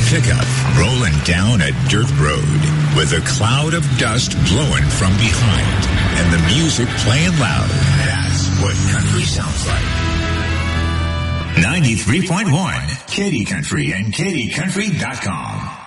pickup rolling down a dirt road with a cloud of dust blowing from behind and the music playing loud. That's what country sounds like. 93.1 Katy Country and KatyCountry.com.